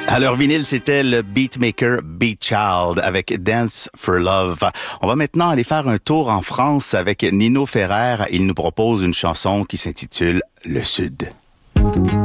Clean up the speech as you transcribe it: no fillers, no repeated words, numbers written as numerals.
À leur vinyle, c'était le beatmaker Beat Child avec Dance for Love. On va maintenant aller faire un tour en France avec Nino Ferrer. Il nous propose une chanson qui s'intitule Le Sud.